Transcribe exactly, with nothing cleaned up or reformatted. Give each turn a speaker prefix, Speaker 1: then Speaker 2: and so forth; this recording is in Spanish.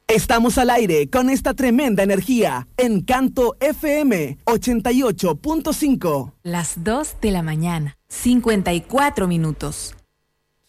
Speaker 1: Estamos al aire con esta tremenda energía. Encanto F M ochenta y ocho punto cinco.
Speaker 2: Las dos de la mañana, cincuenta y cuatro minutos.